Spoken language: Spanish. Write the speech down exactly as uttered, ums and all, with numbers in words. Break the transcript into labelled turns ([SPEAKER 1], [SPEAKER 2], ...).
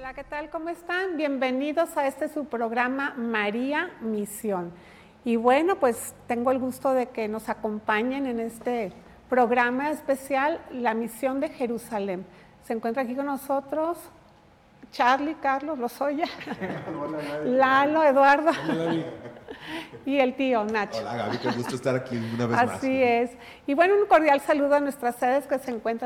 [SPEAKER 1] Hola, ¿qué tal? ¿Cómo están? Bienvenidos a este su programa María Misión. Y bueno, pues tengo el gusto de que nos acompañen en este programa especial, La Misión de Jerusalén. Se encuentra aquí con nosotros Charlie, Carlos, Lozoya,
[SPEAKER 2] Hola,
[SPEAKER 1] Lalo, Eduardo.
[SPEAKER 2] Hola, Gaby.
[SPEAKER 1] Y el tío Nacho.
[SPEAKER 2] Hola, Gaby, qué gusto estar aquí una vez
[SPEAKER 1] Así
[SPEAKER 2] más.
[SPEAKER 1] Así es. Y bueno, un cordial saludo a nuestras sedes que se encuentran